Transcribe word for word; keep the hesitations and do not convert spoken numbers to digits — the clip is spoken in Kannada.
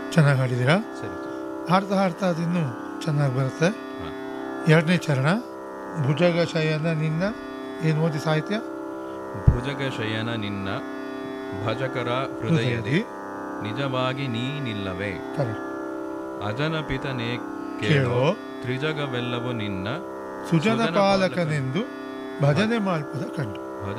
ಚೆನ್ನಾಗಿ ಹಾಡಿದ್ದೀರಾ. ಸರಿ ಹಾಡ್ತಾ ಹಾಡ್ತಾ ಅದಿನ್ನೂ ಚೆನ್ನಾಗಿ ಬರುತ್ತೆ. ಹಾಂ. ಎರಡನೇ ಚರಣ ಭುಜಗ ಶಯನ ನಿನ್ನ ಏನು ಓದಿ ಸಾಹಿತ್ಯ. ಭುಜಗ ಶಯನ ನಿನ್ನ ಭಜಕರ ಹೃದಯದಿ ನಿಜವಾಗಿ ನೀನಿಲ್ಲವೇ. ಕರೆಕ್ಟ್. ಅಜನ ಪಿತನೇ ಕೇಳೋ ಕೇಳೋ ತ್ರಿಜಗವೆಲ್ಲವೂ ನಿನ್ನ ಸುಜನ ಪಾಲಕನೆಂದು ಭಜನೆ ಮಾಡ್ಪದ ಕಂಡು.